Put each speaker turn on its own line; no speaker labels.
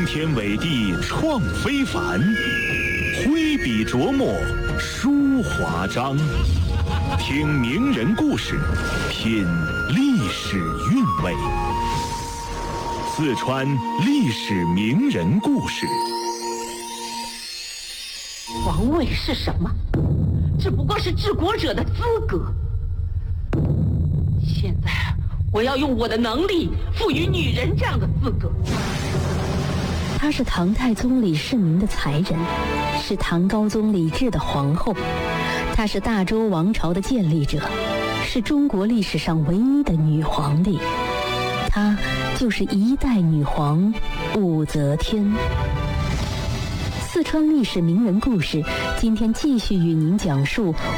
天伟地创非凡，挥笔琢磨书华章。听名人故事，品历史韵味。四川历史名人故事。
皇位是什么？只不过是治国者的资格。现在我要用我的能力赋予女人这样的资格。
她是唐太宗李世民的才人，是唐高宗李治的皇后，她是大周王朝的建立者，是中国历史上唯一的女皇帝。她就是一代女皇武则天。四川历史名人故事，今天继续与您讲述